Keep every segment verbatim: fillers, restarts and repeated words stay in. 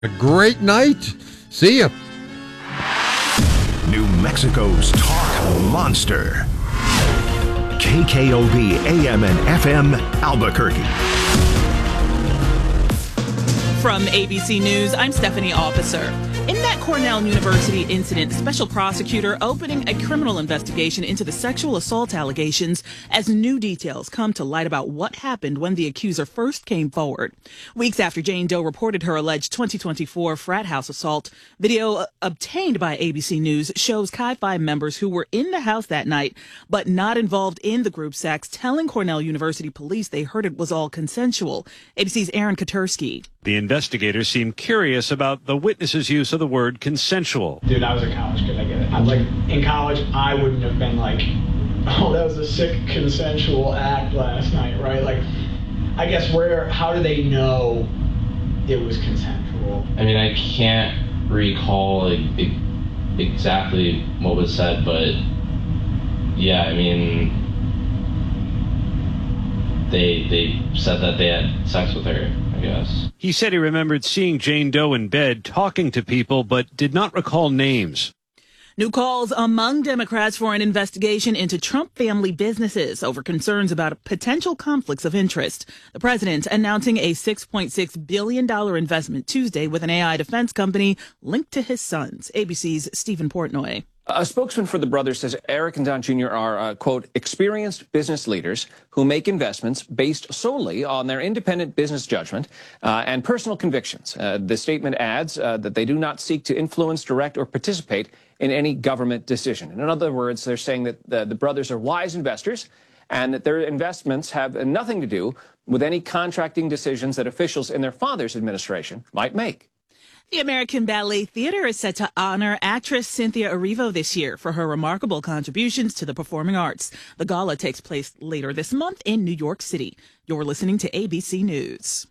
A great night. See ya. New Mexico's talk monster. K K O B A M and F M Albuquerque. From A B C News, I'm Stephanie Officer. In that Cornell University incident, the special prosecutor opening a criminal investigation into the sexual assault allegations as new details come to light about what happened when the accuser first came forward. Weeks after Jane Doe reported her alleged twenty twenty-four frat house assault, video obtained by A B C News shows Chi Phi members who were in the house that night but not involved in the group sex telling Cornell University police they heard it was all consensual. A B C's Aaron Katursky. The investigators seem curious about the witnesses' use of the word consensual. Dude, I was a college kid, I get it. I'm like, in college, I wouldn't have been like, oh, that was a sick consensual act last night, right? Like, I guess where, how do they know it was consensual? I mean, I can't recall like, exactly what was said, but yeah, I mean, they they said that they had sex with her, I guess. He said he remembered seeing Jane Doe in bed talking to people, but did not recall names. New calls among Democrats for an investigation into Trump family businesses over concerns about potential conflicts of interest. The president announcing a six point six billion dollars investment Tuesday with an A I defense company linked to his sons. A B C's Stephen Portnoy. A spokesman for the brothers says Eric and Don Junior are, uh, quote, experienced business leaders who make investments based solely on their independent business judgment uh, and personal convictions. Uh, the statement adds uh, that they do not seek to influence, direct, or participate in any government decision. In other words, they're saying that the, the brothers are wise investors and that their investments have nothing to do with any contracting decisions that officials in their father's administration might make. The American Ballet Theater is set to honor actress Cynthia Erivo this year for her remarkable contributions to the performing arts. The gala takes place later this month in New York City. You're listening to A B C News.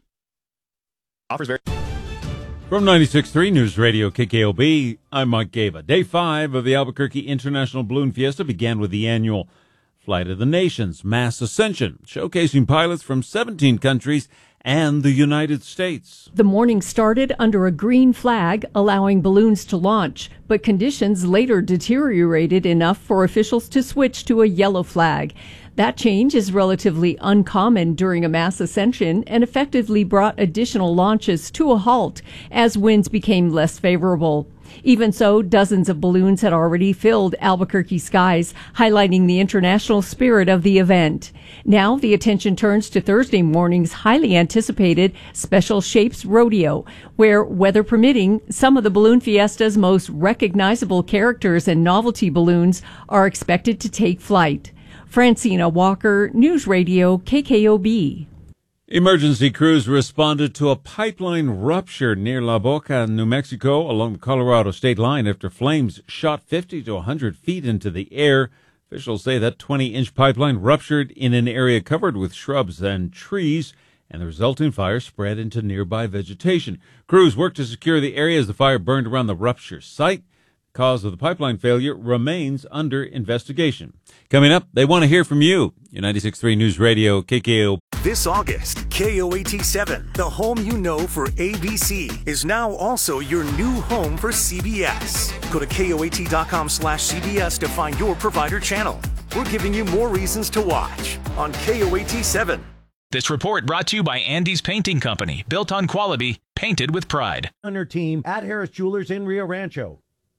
Offers very. From ninety-six point three News Radio K K O B, I'm Mike Gaba. Day five of the Albuquerque International Balloon Fiesta began with the annual Flight of the Nations Mass Ascension, showcasing pilots from seventeen countries and the United States. The morning started under a green flag, allowing balloons to launch, but conditions later deteriorated enough for officials to switch to a yellow flag. That change is relatively uncommon during a mass ascension and effectively brought additional launches to a halt as winds became less favorable. Even so, dozens of balloons had already filled Albuquerque skies, highlighting the international spirit of the event. Now the attention turns to Thursday morning's highly anticipated Special Shapes Rodeo, where, weather permitting, some of the Balloon Fiesta's most recognizable characters and novelty balloons are expected to take flight. Francina Walker, News Radio K K O B. Emergency crews responded to a pipeline rupture near La Boca, New Mexico, along the Colorado state line after flames shot fifty to one hundred feet into the air. Officials say that twenty-inch pipeline ruptured in an area covered with shrubs and trees, and the resulting fire spread into nearby vegetation. Crews worked to secure the area as the fire burned around the rupture site. The cause of the pipeline failure remains under investigation. Coming up, they want to hear from you. Your ninety-six point three News Radio K K O. This August, K O A T seven, the home you know for A B C, is now also your new home for C B S. Go to K O A T dot com slash C B S to find your provider channel. We're giving you more reasons to watch on K O A T seven. This report brought to you by Andy's Painting Company, built on quality, painted with pride. Hunter team at Harris Jewelers in Rio Rancho.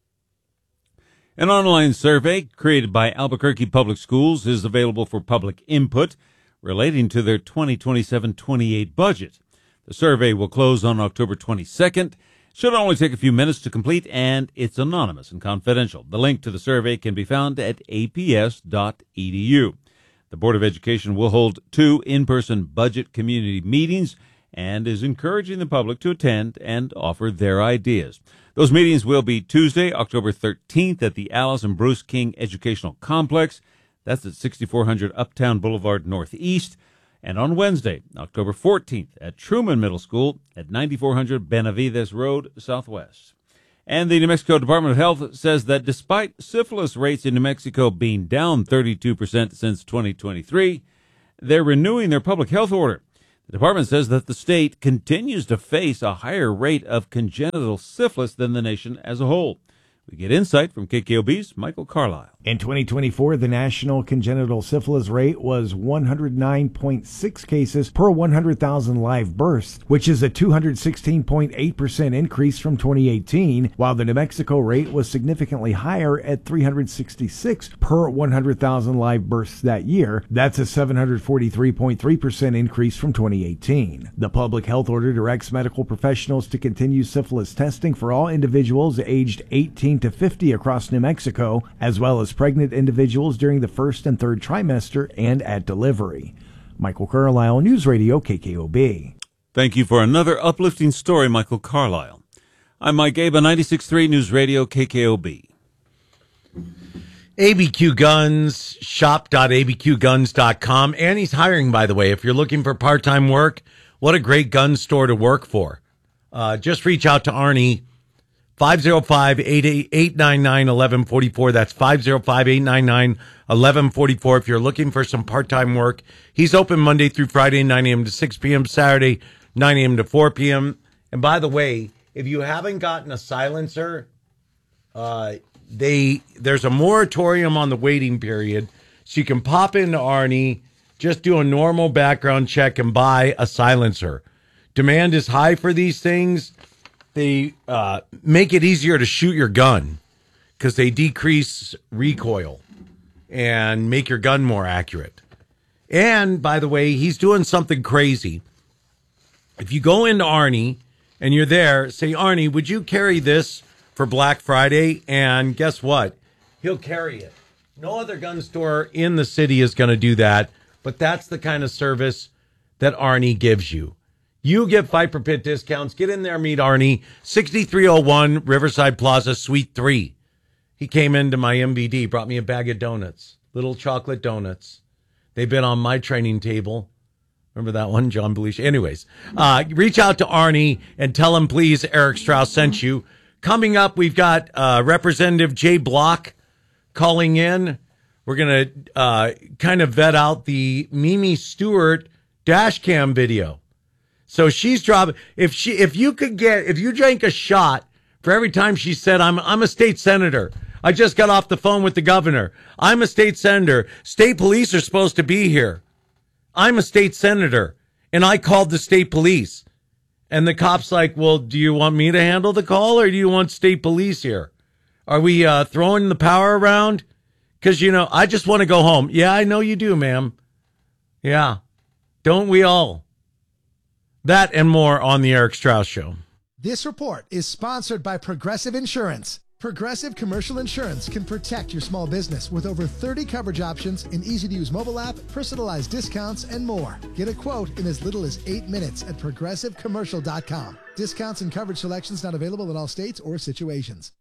An online survey created by Albuquerque Public Schools is available for public input relating to their twenty twenty-seven twenty-eight budget. The survey will close on October twenty-second. Should only take a few minutes to complete, and it's anonymous and confidential. The link to the survey can be found at A P S dot E D U. The Board of Education will hold two in-person budget community meetings and is encouraging the public to attend and offer their ideas. Those meetings will be Tuesday, October thirteenth at the Alice and Bruce King Educational Complex. That's at sixty-four hundred Uptown Boulevard Northeast. And on Wednesday, October fourteenth at Truman Middle School at ninety-four hundred Benavides Road Southwest. And the New Mexico Department of Health says that despite syphilis rates in New Mexico being down thirty-two percent since twenty twenty-three, they're renewing their public health order. The department says that the state continues to face a higher rate of congenital syphilis than the nation as a whole. We get insight from K K O B's Michael Carlisle. In twenty twenty-four, the national congenital syphilis rate was one hundred nine point six cases per one hundred thousand live births, which is a two hundred sixteen point eight percent increase from twenty eighteen, while the New Mexico rate was significantly higher at three hundred sixty-six per one hundred thousand live births that year. That's a seven hundred forty-three point three percent increase from twenty eighteen. The public health order directs medical professionals to continue syphilis testing for all individuals aged eighteen to fifty across New Mexico, as well as pregnant individuals during the first and third trimester and at delivery. Michael Carlisle, News Radio K K O B. Thank you for another uplifting story, Michael Carlisle. I'm Mike Gaba, ninety-six point three News Radio K K O B. A B Q Guns, shop dot a b q guns dot com. Annie's hiring, by the way. If you're looking for part-time work, what a great gun store to work for. Uh, just reach out to Arnie. five oh five, eight nine nine, one one four four. That's five oh five, eight nine nine, one one four four. If you're looking for some part-time work, he's open Monday through Friday, nine a.m. to six p.m., Saturday, nine a.m. to four p.m. And by the way, if you haven't gotten a silencer, uh, they there's a moratorium on the waiting period, so you can pop into Arnie, just do a normal background check, and buy a silencer. Demand is high for these things. They uh, make it easier to shoot your gun because they decrease recoil and make your gun more accurate. And, by the way, he's doing something crazy. If you go into Arnie and you're there, say, Arnie, would you carry this for Black Friday? And guess what? He'll carry it. No other gun store in the city is going to do that, but that's the kind of service that Arnie gives you. You get Viper Pit discounts. Get in there, meet Arnie. sixty-three oh one Riverside Plaza, Suite three. He came into my M V D, brought me a bag of donuts, little chocolate donuts. They've been on my training table. Remember that one, John Belushi? Anyways, uh, reach out to Arnie and tell him, please, Eric Strauss sent you. Coming up, we've got uh, Representative Jay Block calling in. We're going to uh, kind of vet out the Mimi Stewart dash cam video. So she's dropping. If she, if you could get, if you drank a shot for every time she said, "I'm, I'm a state senator. I just got off the phone with the governor. I'm a state senator. State police are supposed to be here. I'm a state senator, and I called the state police." And the cop's like, "Well, do you want me to handle the call, or do you want state police here? Are we uh, throwing the power around? Because you know, I just want to go home." "Yeah, I know you do, ma'am. Yeah, don't we all?" That and more on the Eric Strauss Show. This report is sponsored by Progressive Insurance. Progressive Commercial Insurance can protect your small business with over thirty coverage options, an easy-to-use mobile app, personalized discounts, and more. Get a quote in as little as eight minutes at progressive commercial dot com. Discounts and coverage selections not available in all states or situations.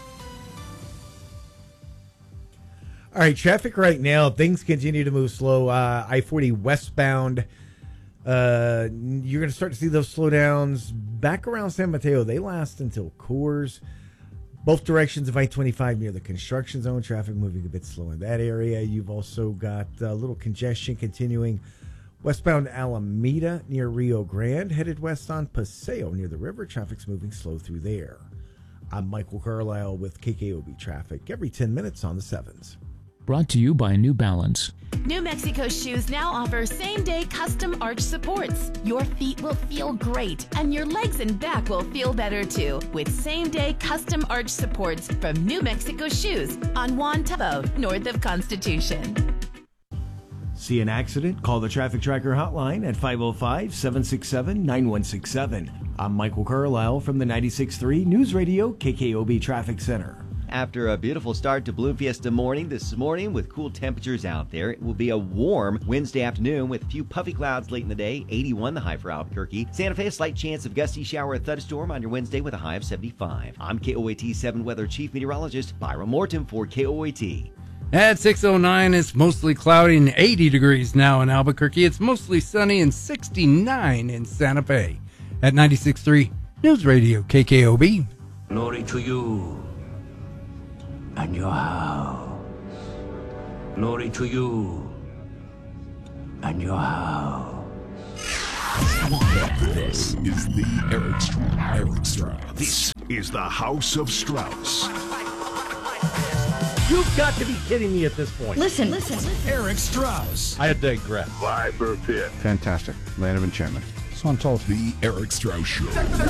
All right, traffic right now, things continue to move slow. Uh, I forty westbound. Uh, you're going to start to see those slowdowns back around San Mateo. They last until Coors. Both directions of I twenty-five near the construction zone. Traffic moving a bit slow in that area. You've also got a little congestion continuing westbound Alameda near Rio Grande. Headed west on Paseo near the river. Traffic's moving slow through there. I'm Michael Carlisle with K K O B Traffic every ten minutes on the sevens. Brought to you by New Balance. New Mexico Shoes now offer same-day custom arch supports. Your feet will feel great, and your legs and back will feel better too, with same-day custom arch supports from New Mexico Shoes on Juan Tabo, north of Constitution. See an accident? Call the Traffic Tracker hotline at five oh five, seven six seven, nine one six seven. I'm Michael Carlisle from the ninety-six point three News Radio K K O B Traffic Center. After a beautiful start to Bloom Fiesta morning this morning with cool temperatures out there, it will be a warm Wednesday afternoon with a few puffy clouds late in the day. eighty-one the high for Albuquerque. Santa Fe, a slight chance of gusty shower or thunderstorm on your Wednesday with a high of seventy-five. I'm K O A T seven Weather Chief Meteorologist Byron Morton for K O A T. At six oh nine, it's mostly cloudy and eighty degrees now in Albuquerque. It's mostly sunny and sixty-nine in Santa Fe. At ninety-six point three News Radio K K O B. Glory to you and your house. Glory to you and your house. This is the Eric, Eric Strauss. This is the House of Strauss. You've got to be kidding me at this point. Listen, listen, listen. Eric Strauss. I digress. Viper Pit. Fantastic. Land of enchantment. So I'm told. The Eric Strauss Show.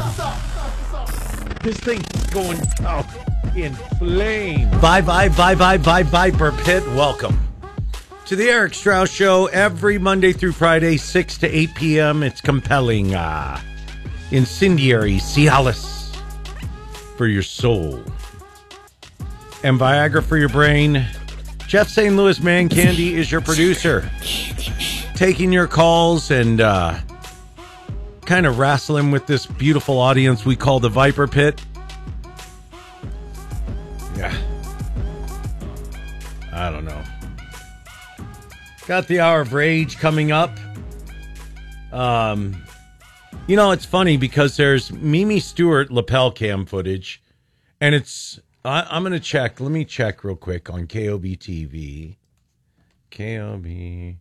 This thing's going out in flame. Bye, bye, bye, bye, bye, Viper Pit. Welcome to the Eric Strauss Show every Monday through Friday, six to eight p.m. It's compelling, uh, incendiary Cialis for your soul and Viagra for your brain. Jeff Saint Louis Man Candy is your producer, taking your calls and uh, kind of wrestling with this beautiful audience we call the Viper Pit. Yeah. I don't know. Got the Hour of Rage coming up. Um, you know, it's funny because there's Mimi Stewart lapel cam footage, and it's, I, I'm going to check. Let me check real quick on K O B T V. K O B.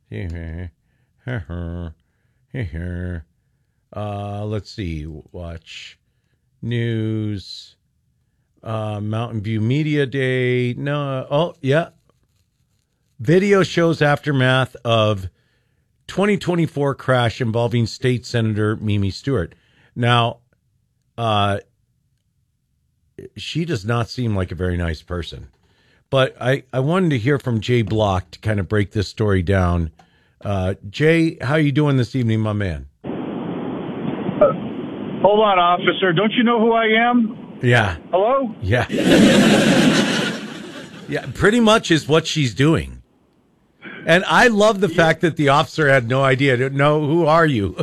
Uh, let's see. Watch. News. Uh, Mountain View Media Day. No. Oh, yeah. Video shows aftermath of twenty twenty-four crash involving State Senator Mimi Stewart. Now, uh, she does not seem like a very nice person. But I, I wanted to hear from Jay Block to kind of break this story down. Uh, Jay, how are you doing this evening, my man? Uh, hold on, officer. Don't you know who I am? Yeah. Hello? Yeah. Yeah, pretty much is what she's doing. And I love the fact that the officer had no idea. To know, who are you?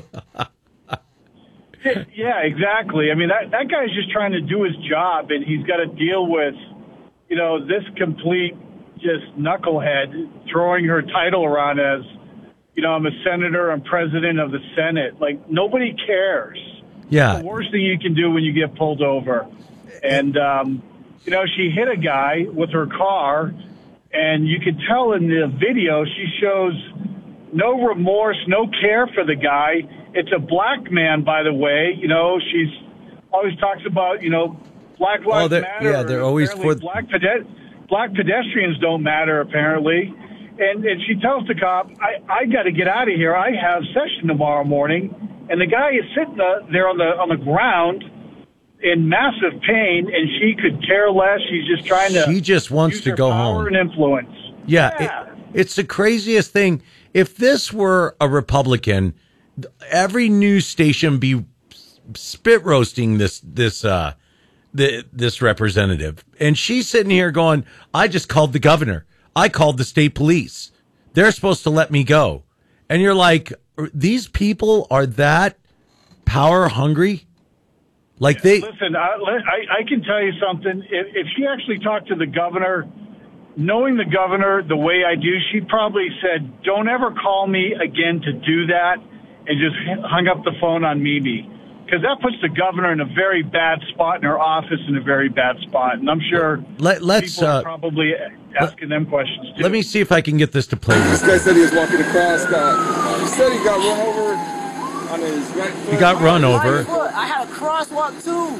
Yeah, exactly. I mean, that, that guy's just trying to do his job, and he's got to deal with, you know, this complete just knucklehead throwing her title around as, you know, I'm a senator, I'm president of the Senate. Like, nobody cares. Yeah. It's the worst thing you can do when you get pulled over. And, um, you know, she hit a guy with her car, and you could tell in the video she shows no remorse, no care for the guy. It's a black man, by the way. You know, she's always talks about, you know, Black Lives oh, Matter. Yeah, they're always for black, pede- black pedestrians don't matter, apparently. And, and she tells the cop, I, I got to get out of here. I have session tomorrow morning. And the guy is sitting uh, there on the on the ground in massive pain, and she could care less. She's just trying to. She just wants use to her go power home and influence. Yeah, Yeah. It, it's the craziest thing. If this were a Republican, every news station be spit roasting this this uh the, this representative, and she's sitting here going, "I just called the governor. I called the state police. They're supposed to let me go." And you're like, these people are that power hungry? Like they Listen, I, I, I can tell you something. If, if she actually talked to the governor, knowing the governor the way I do, she probably said, don't ever call me again to do that, and just hung up the phone on Mimi. Because that puts the governor in a very bad spot, in her office in a very bad spot. And I'm sure Let, let's, people are uh, probably asking them questions, too. let me see if I can get this to play. This guy said he was walking across. Got, he said he got run over on his right foot. He got run over. I had a crosswalk too.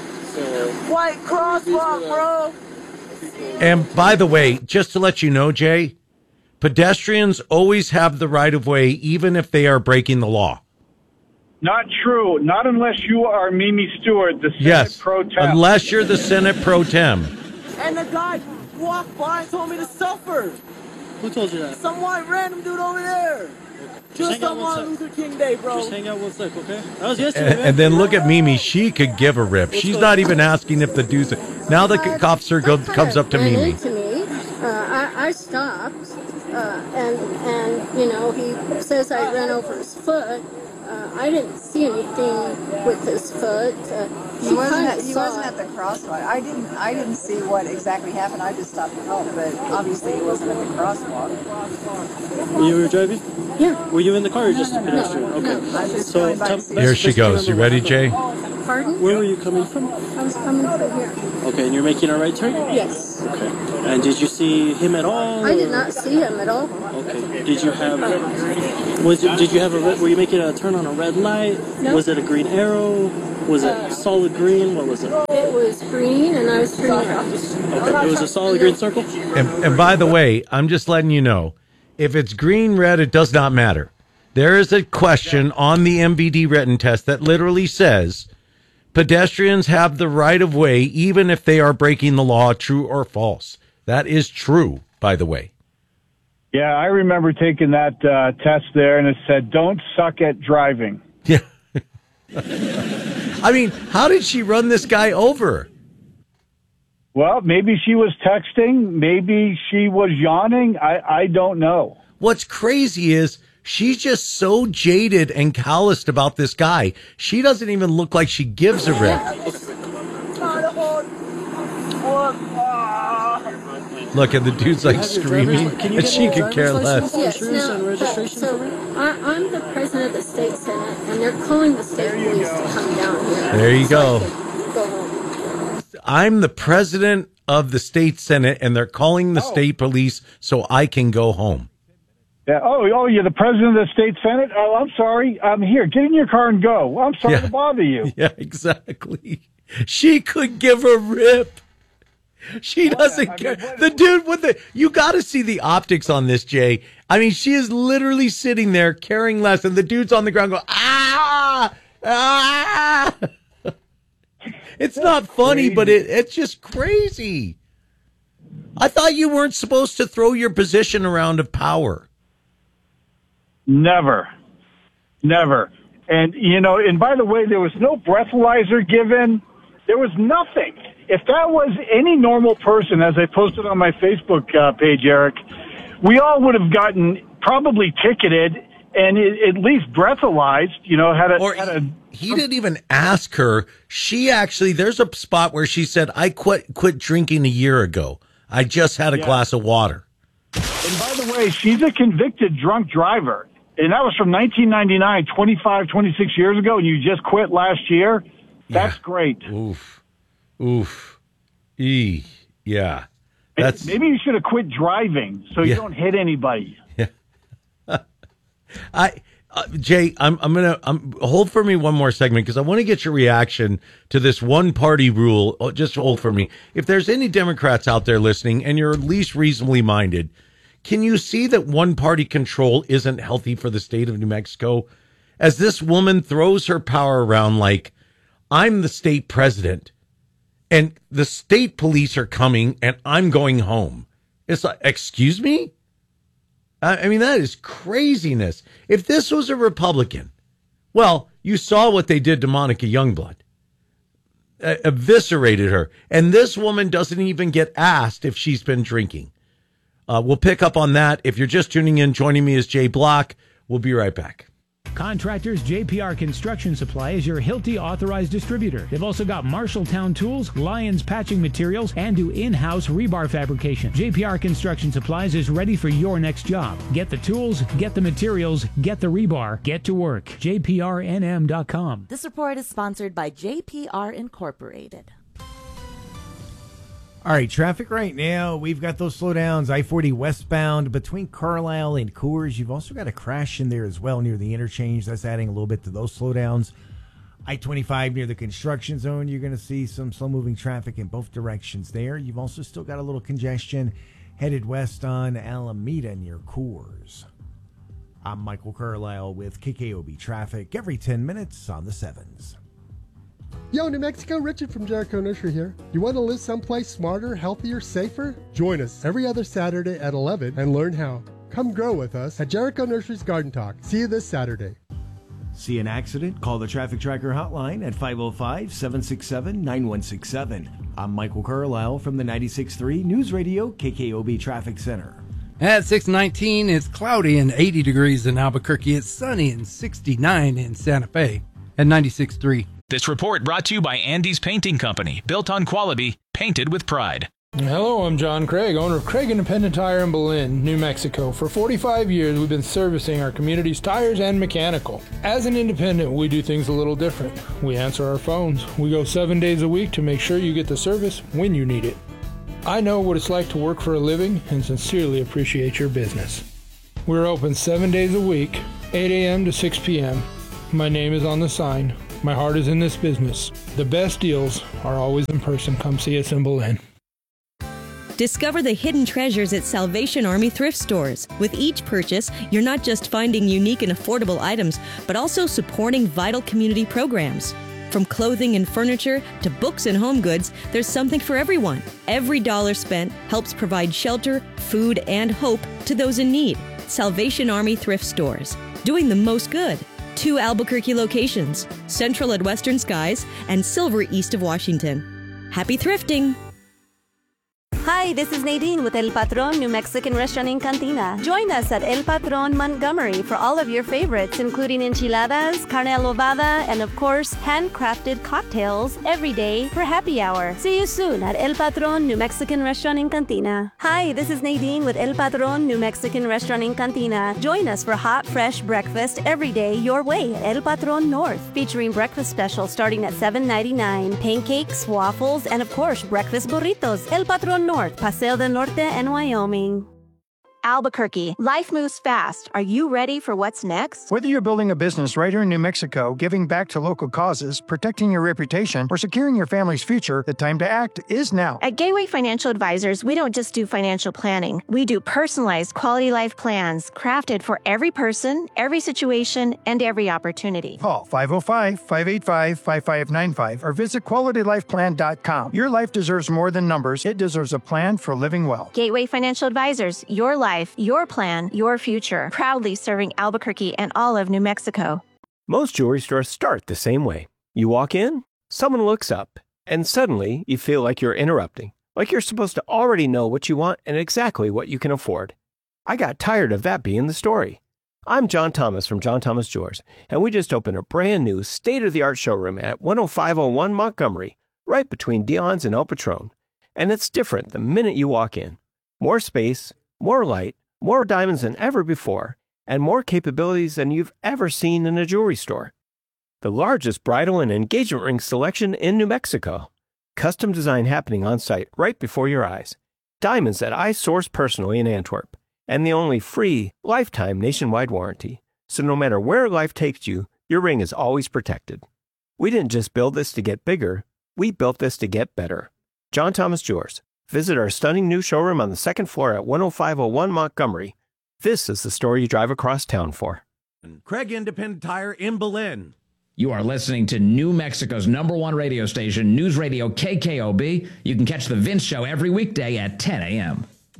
White crosswalk, bro. And by the way, just to let you know, Jay, pedestrians always have the right of way, even if they are breaking the law. Not true. Not unless you are Mimi Stewart, the Senate Yes, pro tem. unless you're the Senate pro tem. And the guy walked by and told me to suffer. Who told you that? Some white random dude over there. Just hang out on one Martin sec. Luther King Day, bro. Just hang out one sec, okay? That was And, yesterday, man. and then look at Mimi. She could give a rip. She's not even asking if the dude's. Now the c- officer go, comes up to ran Mimi. into me. Uh, I, I stopped, uh, and and you know he says I ran over his foot. Uh, I didn't see anything with his foot. Uh, He she wasn't. kinda At, he saw wasn't it. at the crosswalk. I didn't. I didn't see what exactly happened. I just stopped to help, but obviously he wasn't at the crosswalk. You were driving? Yeah. Were you in the car or just a No, pedestrian? no, okay. no, I was so going by tell- to see best- Here she best goes. You remember ready, what Jay? happened. Pardon? Where were you coming from? I was coming from here. Okay, and you're making a right turn? Yes. Okay. And did you see him at all? I did not see him at all. Okay. Did you have? Was it, did you have a? Red, were you making a turn on a red light? No. Was it a green arrow? Was it uh, solid green? What was it? It was green, and I was turning around. Okay. It was a solid green circle. And, and by the way, I'm just letting you know, if it's green, red, it does not matter. There is a question on the M V D written test that literally says pedestrians have the right of way even if they are breaking the law, true or false. That is true, by the way. Yeah, I remember taking that uh, test there, and it said, don't suck at driving. Yeah. I mean, how did she run this guy over? Well, maybe she was texting. Maybe she was yawning. I, I don't know. What's crazy is she's just so jaded and calloused about this guy. She doesn't even look like she gives a rip. Look, and the dude's like screaming, and she could care less. Yes, now, so I, I'm the president of the state senate, and they're calling the state police to come down here. There you go. Go home. I'm the president of the state senate, and they're calling the Oh. state police so I can go home. Yeah. Oh, oh, you're the president of the state senate? Oh, I'm sorry. I'm here. Get in your car and go. I'm sorry Yeah. to bother you. Yeah, exactly. She could give a rip. She doesn't I mean, care. what- The dude with the, you got to see the optics on this, Jay. I mean, she is literally sitting there caring less, and the dude's on the ground going, ah, ah. It's not funny, but it, it's just crazy. I thought you weren't supposed to throw your position around of power. Never. Never. And, you know, and by the way, there was no breathalyzer given. There was nothing. If that was any normal person, as I posted on my Facebook uh, page, Eric, we all would have gotten probably ticketed and it, at least breathalyzed, you know, had a... Or had a he didn't even ask her. She actually, there's a spot where she said, I quit quit drinking a year ago. I just had a Yeah. glass of water. And by the way, she's a convicted drunk driver. And that was from nineteen ninety-nine, twenty-five, twenty-six years ago, and you just quit last year. That's Yeah. great. Oof. Oof. E. Yeah. That's Maybe you should have quit driving so you Yeah. don't hit anybody. I uh, Jay, I'm I'm gonna I'm hold for me one more segment because I want to get your reaction to this one party rule. Oh, just hold for me. If there's any Democrats out there listening and you're at least reasonably minded, can you see that one party control isn't healthy for the state of New Mexico? As this woman throws her power around like I'm the state president and the state police are coming and I'm going home. It's like, excuse me? I mean, that is craziness. If this was a Republican, well, you saw what they did to Monica Youngblood. Uh, eviscerated her. And this woman doesn't even get asked if she's been drinking. Uh, we'll pick up on that. If you're just tuning in, joining me is Jay Block. We'll be right back. Contractors J P R Construction Supply is your Hilti authorized distributor. They've also got Marshalltown Tools, Lyons Patching Materials, and do in-house rebar fabrication. J P R Construction Supplies is ready for your next job. Get the tools, get the materials, get the rebar, get to work. J P R N M dot com. This report is sponsored by J P R Incorporated. All right, traffic right now, we've got those slowdowns, I forty westbound between Carlisle and Coors. You've also got a crash in there as well near the interchange. That's adding a little bit to those slowdowns. I twenty-five near the construction zone, you're going to see some slow-moving traffic in both directions there. You've also still got a little congestion headed west on Alameda near Coors. I'm Michael Carlisle with K K O B Traffic every ten minutes on the sevens. Yo, New Mexico, Richard from Jericho Nursery here. You want to live someplace smarter, healthier, safer? Join us every other Saturday at eleven and learn how. Come grow with us at Jericho Nursery's Garden Talk. See you this Saturday. See an accident? Call the Traffic Tracker hotline at five oh five, seven six seven, nine one six seven. I'm Michael Carlisle from the ninety-six point three News Radio K K O B Traffic Center. At six nineteen, it's cloudy and eighty degrees in Albuquerque. It's sunny and sixty-nine in Santa Fe. At ninety-six point three. This report brought to you by Andy's Painting Company, built on quality, painted with pride. Hello, I'm John Craig, owner of Craig Independent Tire in Belen, New Mexico. For forty-five years, we've been servicing our community's tires and mechanical. As an independent, we do things a little different. We answer our phones. We go seven days a week to make sure you get the service when you need it. I know what it's like to work for a living and sincerely appreciate your business. We're open seven days a week, eight a.m. to six p.m. My name is on the sign. My heart is in this business. The best deals are always in person. Come see us in Belen. Discover the hidden treasures at Salvation Army thrift stores. With each purchase, you're not just finding unique and affordable items, but also supporting vital community programs. From clothing and furniture to books and home goods, there's something for everyone. Every dollar spent helps provide shelter, food, and hope to those in need. Salvation Army thrift stores, doing the most good. Two Albuquerque locations, Central at Western Skies and Silver east of Washington. Happy thrifting! Hi, this is Nadine with El Patron New Mexican Restaurant in Cantina. Join us at El Patron Montgomery for all of your favorites, including enchiladas, carne adobada, and of course, handcrafted cocktails every day for happy hour. See you soon at El Patron New Mexican Restaurant in Cantina. Hi, this is Nadine with El Patron New Mexican Restaurant in Cantina. Join us for hot, fresh breakfast every day your way at El Patron North, featuring breakfast specials starting at seven ninety-nine, pancakes, waffles, and of course, breakfast burritos. El Patron North. Paseo del Norte and Wyoming. Albuquerque, life moves fast. Are you ready for what's next? Whether you're building a business right here in New Mexico, giving back to local causes, protecting your reputation, or securing your family's future, the time to act is now. At Gateway Financial Advisors, we don't just do financial planning. We do personalized quality life plans crafted for every person, every situation, and every opportunity. Call five oh five, five eight five, five five nine five or visit quality life plan dot com. Your life deserves more than numbers. It deserves a plan for living well. Gateway Financial Advisors, your life. Your plan, your future. Proudly serving Albuquerque and all of New Mexico. Most jewelry stores start the same way. You walk in, someone looks up, and suddenly you feel like you're interrupting, like you're supposed to already know what you want and exactly what you can afford. I got tired of that being the story. I'm John Thomas from John Thomas Jewelers, and we just opened a brand new state-of-the-art showroom at one oh five oh one Montgomery, right between Dion's and El Patron. And it's different the minute you walk in. More space, more light, more diamonds than ever before, and more capabilities than you've ever seen in a jewelry store. The largest bridal and engagement ring selection in New Mexico. Custom design happening on site right before your eyes. Diamonds that I source personally in Antwerp. And the only free, lifetime nationwide warranty. So no matter where life takes you, your ring is always protected. We didn't just build this to get bigger, we built this to get better. John Thomas Jewelers. Visit our stunning new showroom on the second floor at one oh five oh one Montgomery. This is the store you drive across town for. Craig Independent Tire in Belen. You are listening to New Mexico's number one radio station, News Radio K K O B. You can catch The Vince Show every weekday at ten a.m.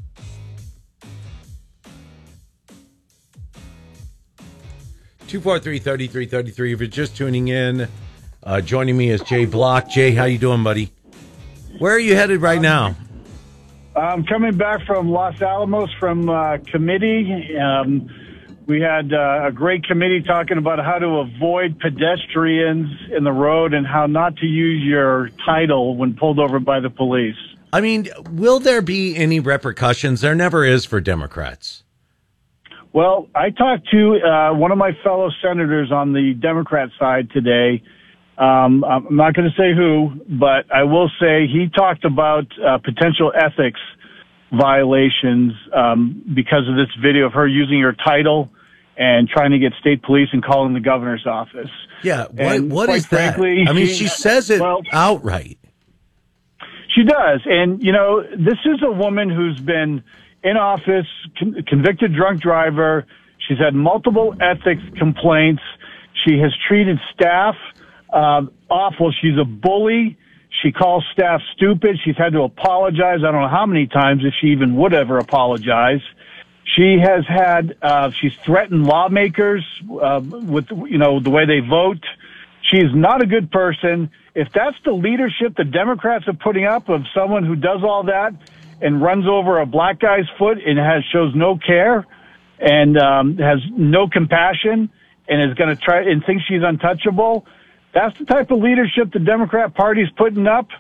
two four three, three three three three. If you're just tuning in, uh, joining me is Jay Block. Jay, how you doing, buddy? Where are you headed right now? I'm coming back from Los Alamos from uh, committee. Um, we had uh, a great committee talking about how to avoid pedestrians in the road and how not to use your title when pulled over by the police. I mean, will there be any repercussions? There never is for Democrats. Well, I talked to uh, one of my fellow senators on the Democrat side today. Um, I'm not going to say who, but I will say he talked about uh, potential ethics violations um, because of this video of her using her title and trying to get state police and calling the governor's office. Yeah, what, what is frankly, that? I mean, she, she says it well, outright. She does. And, you know, this is a woman who's been in office, con- convicted drunk driver. She's had multiple ethics complaints. She has treated staff Uh, awful. She's a bully. She calls staff stupid. She's had to apologize. I don't know how many times, if she even would ever apologize. She has had, uh, she's threatened lawmakers, uh, with, you know, the way they vote. She's not a good person. If that's the leadership the Democrats are putting up of someone who does all that and runs over a black guy's foot and has, shows no care and, um, has no compassion and is going to try and thinks she's untouchable, that's the type of leadership the Democrat Party's putting up.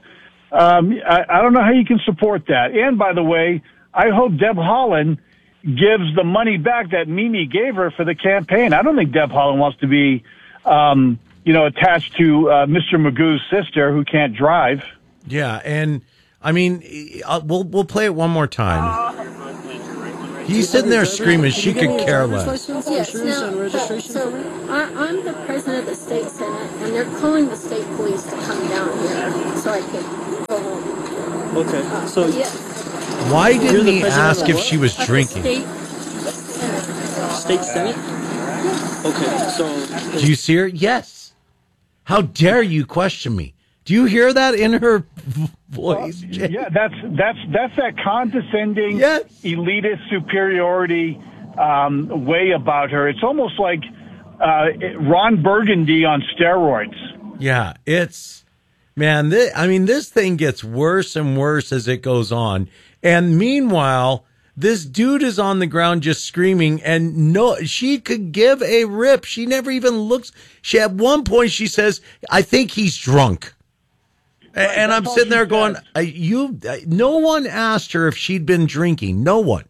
Um, I, I don't know how you can support that. And by the way, I hope Deb Haaland gives the money back that Mimi gave her for the campaign. I don't think Deb Haaland wants to be, um, you know, attached to uh, Mister Magoo's sister who can't drive. Yeah, and I mean, uh, we'll we'll play it one more time. He's sitting there screaming. She could care less. Yes, now, so I, I'm the president of the state senate, and they're calling the state police to come down here so I can go home. Okay, Uh, so yes, Why didn't You're the he president ask of if what? she was of the drinking? state senate. state senate. Okay, so Do you see her? Yes. How dare you question me? Do you hear that in her voice? Well, yeah, that's that's that's that condescending, yes. elitist superiority um, way about her. It's almost like uh, Ron Burgundy on steroids. Yeah, it's man. This, I mean, this thing gets worse and worse as it goes on. And meanwhile, this dude is on the ground just screaming, and no, she could give a rip. She never even looks. She at one point she says, "I think he's drunk." Right, and I'm sitting there going, uh, "You." Uh, no one asked her if she'd been drinking. No one.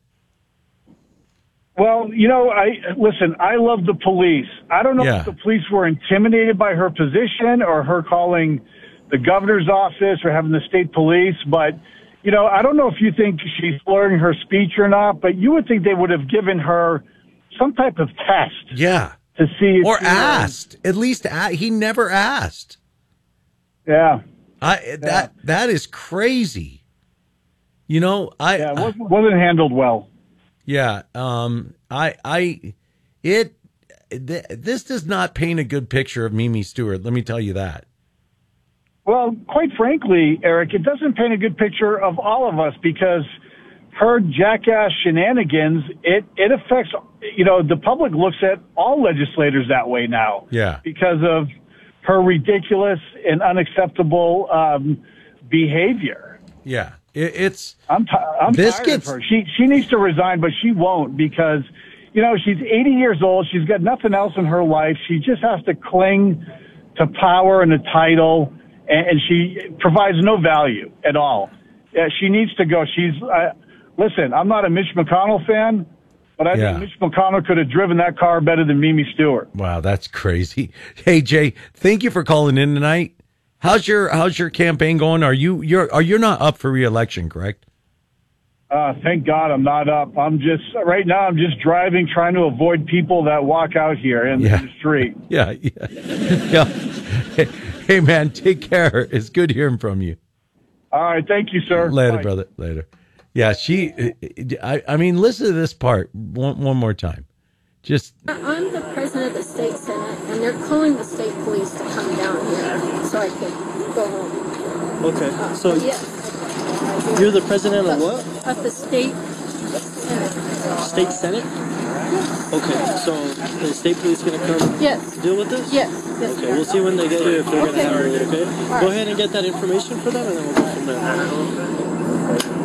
Well, you know, I listen. I love the police. I don't know Yeah. if the police were intimidated by her position or her calling the governor's office or having the state police, but you know, I don't know if you think she's slurring her speech or not, but you would think they would have given her some type of test. Yeah. To see if or she asked. At least a- he never asked. Yeah. I that that is crazy. You know, I yeah, it wasn't, wasn't handled well. Yeah, um, I I it th- this does not paint a good picture of Mimi Stewart. Let me tell you that. Well, quite frankly, Eric, it doesn't paint a good picture of all of us because her jackass shenanigans, it, it affects, you know, the public looks at all legislators that way now. Yeah. Because of her ridiculous and unacceptable um, behavior. Yeah, it, it's. I'm, t- I'm This tired gets- of her. She she needs to resign, but she won't because, you know, she's eighty years old. She's got nothing else in her life. She just has to cling to power and a title, and, and she provides no value at all. Yeah, she needs to go. She's uh, listen. I'm not a Mitch McConnell fan, but I Yeah. think Mitch McConnell could have driven that car better than Mimi Stewart. Wow, that's crazy. Hey Jay, thank you for calling in tonight. How's your How's your campaign going? Are you you're are you not up for re-election, correct? Uh, thank God I'm not up. I'm just right now. I'm just driving, trying to avoid people that walk out here in, Yeah. in the street. Yeah, yeah, yeah. Hey, hey, man, take care. It's good hearing from you. All right, thank you, sir. Later, Bye. brother. Later. Yeah, she. I, I mean, listen to this part one one more time. Just I'm the president of the state senate, and they're calling the state police to come down here so I can go home. Okay, Uh, so yes, you're the president of what? of the state senate. State senate. Okay, so the state police gonna come Yes. deal with this? Yes. yes Okay, we'll see when they get here if they're Okay. gonna handle it. Okay, All go right. ahead and get that information for them, and then we'll go from there.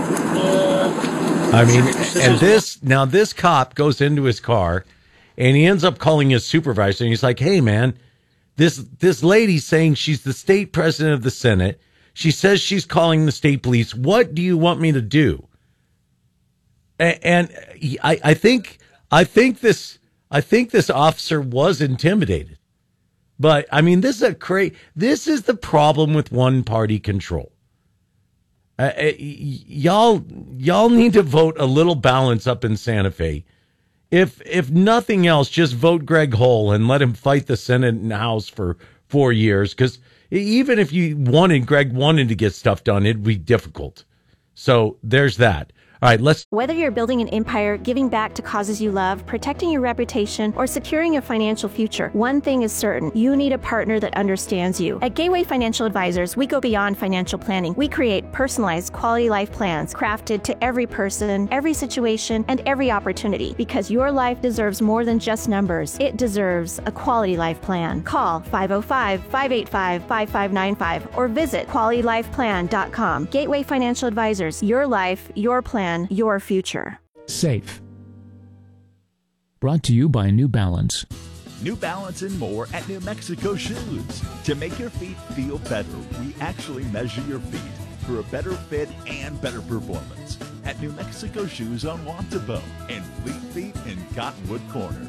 I mean, and this now this cop goes into his car, and he ends up calling his supervisor, and he's like, "Hey, man, this this lady's saying she's the state president of the Senate. She says she's calling the state police. What do you want me to do?" And, and he- I, I think I think this I think this officer was intimidated, but I mean, this is a cra- This is the problem with one party control. Uh, uh, y- y'all, y'all need to vote a little balance up in Santa Fe. If if nothing else, just vote Greg Hull and let him fight the Senate and House for four years. Because even if you wanted Greg wanted to get stuff done, it'd be difficult. So there's that. All right, let's. Whether you're building an empire, giving back to causes you love, protecting your reputation, or securing a financial future, one thing is certain. You need a partner that understands you. At Gateway Financial Advisors, we go beyond financial planning. We create personalized quality life plans crafted to every person, every situation, and every opportunity because your life deserves more than just numbers. It deserves a quality life plan. Call five oh five, five eight five, five five nine five or visit quality life plan dot com. Gateway Financial Advisors, your life, your plan, your future. Safe. Brought to you by New Balance. New Balance, and more at New Mexico Shoes. To make your feet feel better, we actually measure your feet for a better fit and better performance at New Mexico Shoes on Wantabo and Fleet Feet in Cottonwood Corners.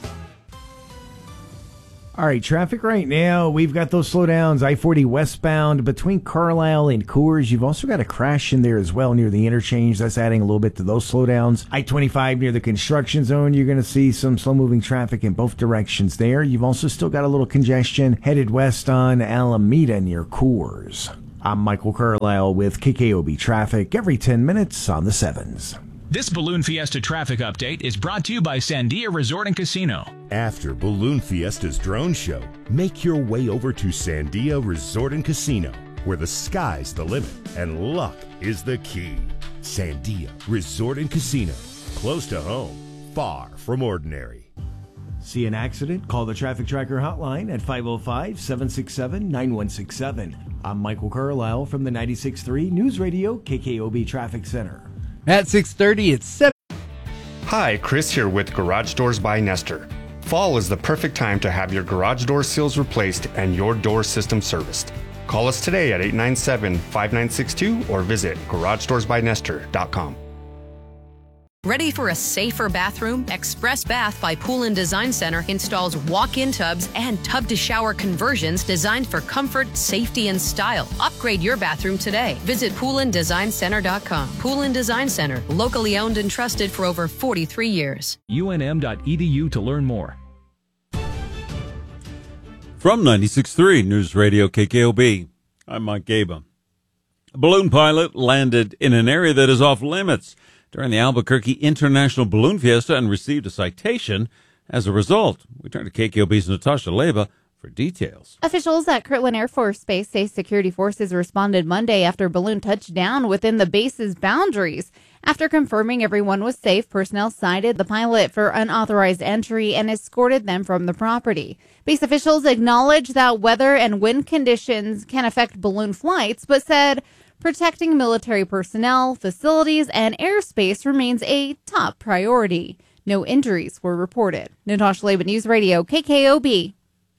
All right, traffic right now, we've got those slowdowns, I forty westbound between Carlisle and Coors. You've also got a crash in there as well near the interchange. That's adding a little bit to those slowdowns. I twenty-five near the construction zone, you're going to see some slow-moving traffic in both directions there. You've also still got a little congestion headed west on Alameda near Coors. I'm Michael Carlisle with K K O B Traffic every ten minutes on the sevens. This Balloon Fiesta traffic update is brought to you by Sandia Resort and Casino. After Balloon Fiesta's drone show, make your way over to Sandia Resort and Casino, where the sky's the limit and luck is the key. Sandia Resort and Casino, close to home, far from ordinary. See an accident? Call the Traffic Tracker hotline at five oh five, seven six seven, nine one six seven. I'm Michael Carlisle from the ninety-six point three News Radio K K O B Traffic Center. At six thirty, it's seven. Hi, Chris here with Garage Doors by Nestor. Fall is the perfect time to have your garage door seals replaced and your door system serviced. Call us today at eight nine seven, five nine six two or visit garage doors by nestor dot com. Ready for a safer bathroom? Express Bath by Pool and Design Center installs walk-in tubs and tub-to-shower conversions designed for comfort, safety, and style. Upgrade your bathroom today. Visit pool and design center dot com. Pool and Design Center, locally owned and trusted for over forty-three years. U N M dot E D U to learn more. From ninety-six point three News Radio K K O B, I'm Mike Gaba. A balloon pilot landed in an area that is off limits during the Albuquerque International Balloon Fiesta and received a citation as a result. We turn to K K O B's Natasha Leba for details. Officials at Kirtland Air Force Base say security forces responded Monday after a balloon touched down within the base's boundaries. After confirming everyone was safe, personnel cited the pilot for unauthorized entry and escorted them from the property. Base officials acknowledged that weather and wind conditions can affect balloon flights, but said protecting military personnel, facilities, and airspace remains a top priority. No injuries were reported. Natasha Leba, News Radio, K K O B.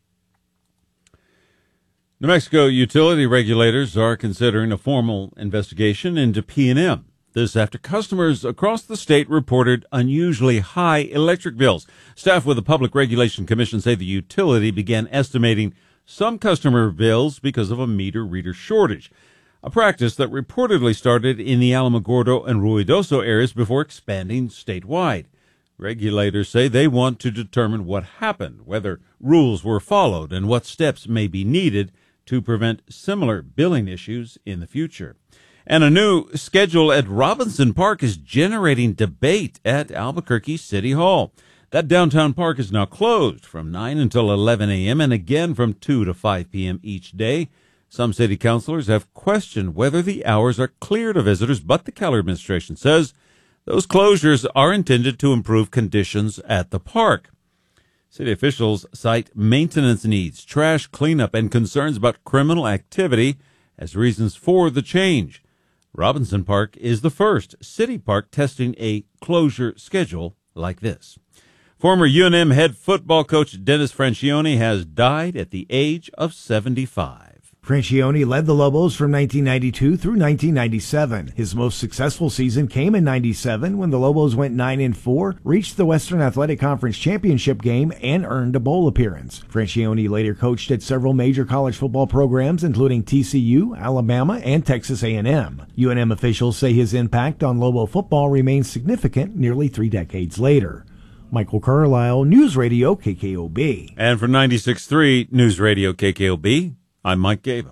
New Mexico utility regulators are considering a formal investigation into P and M. This after customers across the state reported unusually high electric bills. Staff with the Public Regulation Commission say the utility began estimating some customer bills because of a meter reader shortage, a practice that reportedly started in the Alamogordo and Ruidoso areas before expanding statewide. Regulators say they want to determine what happened, whether rules were followed, and what steps may be needed to prevent similar billing issues in the future. And a new schedule at Robinson Park is generating debate at Albuquerque City Hall. That downtown park is now closed from nine until eleven a.m. and again from two to five p.m. each day. Some city councilors have questioned whether the hours are clear to visitors, but the Keller administration says those closures are intended to improve conditions at the park. City officials cite maintenance needs, trash cleanup, and concerns about criminal activity as reasons for the change. Robinson Park is the first city park testing a closure schedule like this. Former U N M head football coach Dennis Francione has died at the age of seventy-five. Francione led the Lobos from nineteen ninety-two through nineteen ninety-seven. His most successful season came in ninety-seven when the Lobos went nine and four, reached the Western Athletic Conference championship game, and earned a bowl appearance. Francione later coached at several major college football programs, including T C U, Alabama, and Texas A and M. U N M officials say his impact on Lobo football remains significant nearly three decades later. Michael Carlisle, News Radio K K O B. And for ninety-six point three News Radio K K O B, I'm Mike Gaba.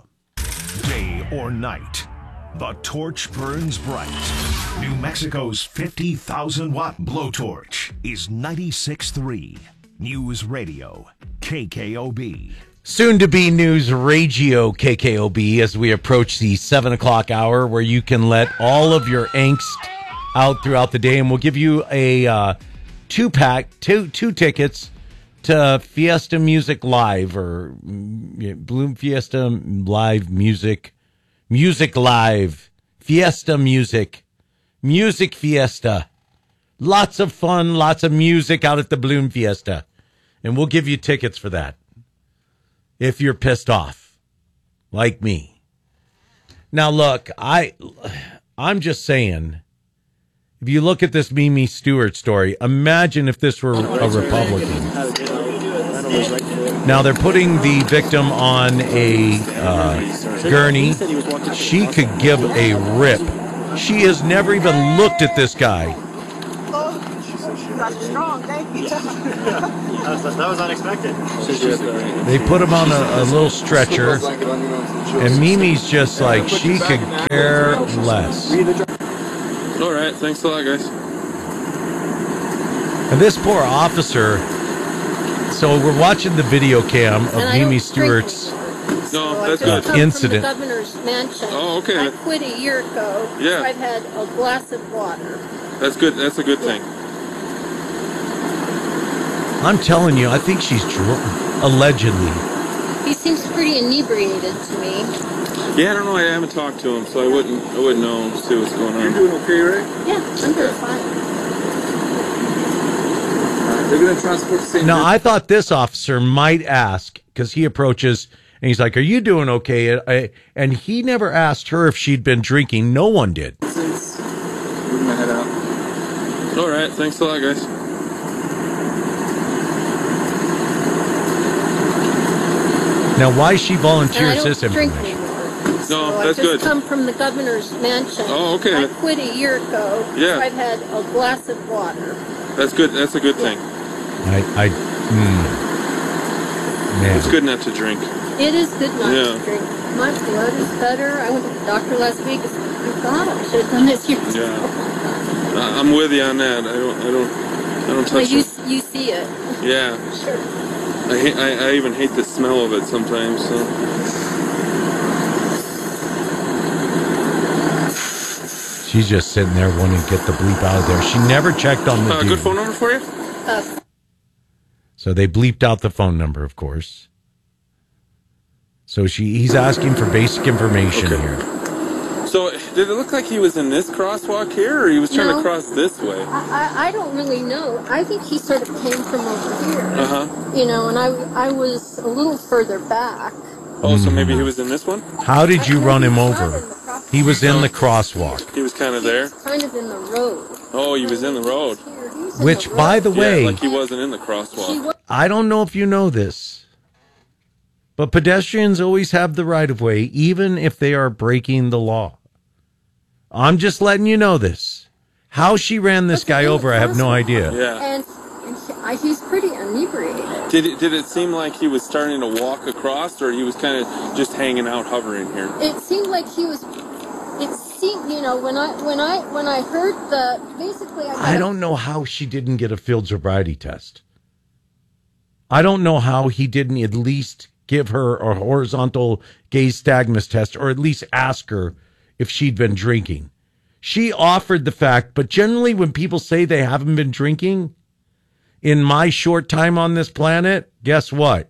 Day or night, the torch burns bright. New Mexico's fifty thousand watt blowtorch is ninety-six point three News Radio K K O B. Soon to be News Radio K K O B as we approach the seven o'clock hour, where you can let all of your angst out throughout the day, and we'll give you a uh, two pack, two two tickets to Fiesta Music Live, or Bloom Fiesta Live Music, Music Live, Fiesta Music, Music Fiesta. Lots of fun, lots of music out at the Bloom Fiesta. And we'll give you tickets for that if you're pissed off, like me. Now, look, I, I'm just saying, if you look at this Mimi Stewart story, imagine if this were a Republican. Now, they're putting the victim on a uh, gurney. She could give a rip. She has never even looked at this guy. That's strong, thank you. that, was, that was unexpected. They put him on a, a little stretcher, and Mimi's just like, she could care less. All right, thanks a lot, guys. And this poor officer, so we're watching the video cam of Mimi Stewart's no, that's so I just uh, come incident. From the governor's mansion. Oh, okay. I quit a year ago. Yeah. I've had a glass of water. That's good. That's a good thing. I'm telling you, I think she's drunk, allegedly. He seems pretty inebriated to me. Yeah, I don't know. I haven't talked to him, so I wouldn't. I wouldn't know. See what's going on. You're doing okay, right? Yeah, I'm doing fine. Uh, they're going to transport the same. Now, I thought this officer might ask, because he approaches and he's like, "Are you doing okay?" And he never asked her if she'd been drinking. No one did. Moving my head out. All right. Thanks a lot, guys. Now, why she volunteers this drink information? anymore. So No, I that's just good. come from the governor's mansion. Oh, okay. I quit a year ago. Yeah. I've had a glass of water. That's good. That's a good thing. I, I, mm, man. It's good not to drink. It is good not Yeah. to drink. My blood is better. I went to the doctor last week. I said, "Oh God, I should have done this years ago." Yeah. I- I'm with you on that. I don't. I don't. I don't Well, touch you it. you see it. Yeah. Sure. I hate. I, I even hate the smell of it sometimes. So. She's just sitting there wanting to get the bleep out of there. She never checked on the Uh, dude. good phone number for you? Uh, So they bleeped out the phone number, of course. So she he's asking for basic information here. So did it look like he was in this crosswalk here, or he was trying No. to cross this way? I, I I don't really know. I think he sort of came from over here. Uh huh. You know, and I I was a little further back. Oh, so maybe he was in this one? How did you run him over? He was in the crosswalk. He was kind of there. Kind of in the road. Oh, he was in the road. Which, by the way, yeah, like he wasn't in the crosswalk. I don't know if you know this, but pedestrians always have the right of way, even if they are breaking the law. I'm just letting you know this. How she ran this guy over, I have no idea. Yeah. And, and he, I, he's pretty inebriated. Did it, did it seem like he was starting to walk across, or he was kind of just hanging out, hovering here? It seemed like he was. It seemed, you know, when I when I when I heard the basically. I, I don't know how she didn't get a field sobriety test. I don't know how he didn't at least give her a horizontal gaze nystagmus test, or at least ask her if she'd been drinking. She offered the fact, but generally when people say they haven't been drinking, in my short time on this planet, guess what?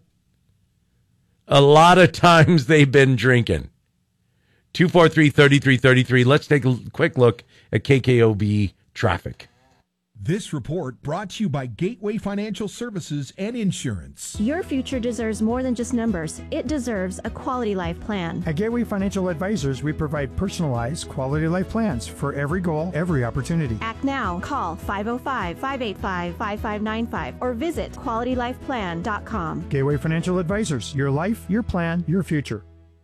A lot of times they've been drinking. two four three, three three three three. Let's take a quick look at K K O B traffic. This report brought to you by Gateway Financial Services and Insurance. Your future deserves more than just numbers. It deserves a quality life plan. At Gateway Financial Advisors, we provide personalized quality life plans for every goal, every opportunity. Act now. Call five oh five, five eight five, five five nine five or visit quality life plan dot com. Gateway Financial Advisors, your life, your plan, your future.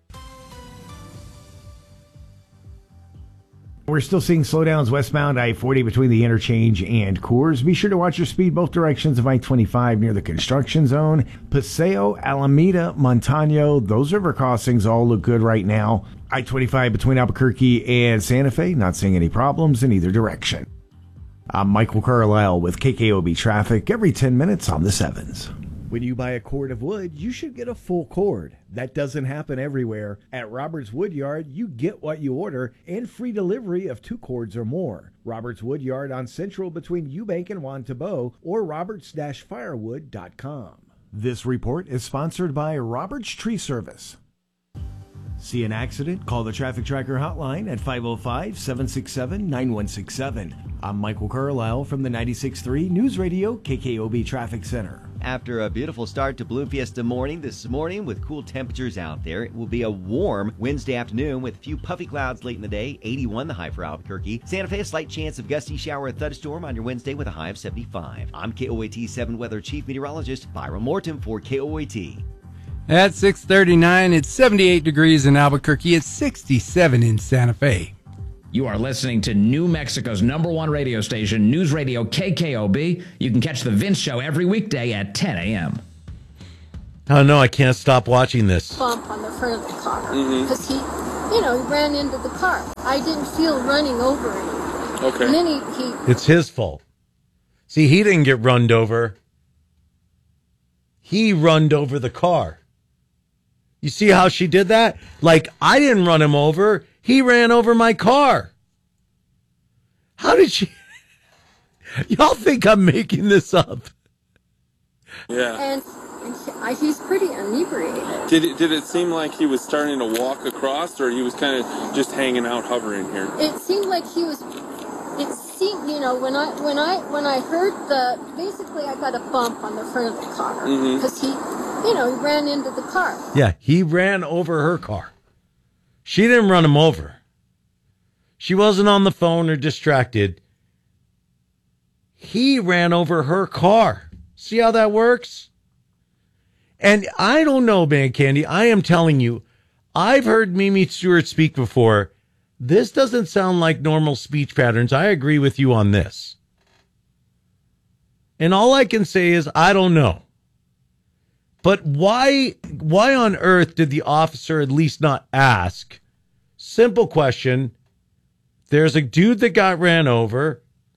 We're still seeing slowdowns westbound I forty between the interchange and Coors. Be sure to watch your speed both directions of I twenty-five near the construction zone. Paseo, Alameda, Montano, those river crossings all look good right now. I twenty-five between Albuquerque and Santa Fe, not seeing any problems in either direction. I'm Michael Carlisle with K K O B Traffic every ten minutes on the sevens. When you buy a cord of wood, you should get a full cord. That doesn't happen everywhere. At Roberts Woodyard, you get what you order and free delivery of two cords or more. Roberts Woodyard on Central between Eubank and Juan Tabo or roberts dash firewood dot com. This report is sponsored by Roberts Tree Service. See an accident? Call the Traffic Tracker hotline at five oh five, seven six seven, nine one six seven. I'm Michael Carlisle from the ninety-six point three News Radio K K O B Traffic Center. after a beautiful start to Balloon Fiesta morning this morning with cool temperatures out there. It will be a warm Wednesday afternoon with a few puffy clouds late in the day. eighty-one the high for Albuquerque. Santa Fe, a slight chance of gusty shower and thunderstorm on your Wednesday with a high of seventy-five. I'm K O A T seven Weather Chief Meteorologist Byron Morton for K O A T. At six thirty-nine, it's seventy-eight degrees in Albuquerque. It's sixty-seven in Santa Fe. You are listening to New Mexico's number one radio station, News Radio K K O B. You can catch The Vince Show every weekday at ten a.m. Oh, no, I can't stop watching this. Bump on the front of the car Mhm. because he, you know, he ran into the car. I didn't feel running over him. Okay. And then he, he It's his fault. See, he didn't get runned over. He runned over the car. You see how she did that? Like, I didn't run him over. He ran over my car. How did she... Y'all think I'm making this up? Yeah. and, and he, I, he's pretty inebriated. Did it, did it seem like he was starting to walk across, or he was kind of just hanging out, hovering here? It seemed like he was. It seemed, you know, when I when I when I heard the basically I got a bump on the front of the car Mhm. because he, you know, he ran into the car. Yeah, he ran over her car. She didn't run him over. She wasn't on the phone or distracted. He ran over her car. See how that works? And I don't know, man, Candy. I am telling you, I've heard Mimi Stewart speak before. This doesn't sound like normal speech patterns. I agree with you on this. And all I can say is, I don't know. But why, why on earth did the officer at least not ask? Simple question. There's a dude that got ran over.